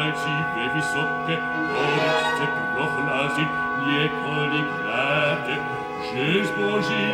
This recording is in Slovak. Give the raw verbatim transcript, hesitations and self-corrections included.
Alcive wysokie, Orce prochlazy, niekolik lety, że zboży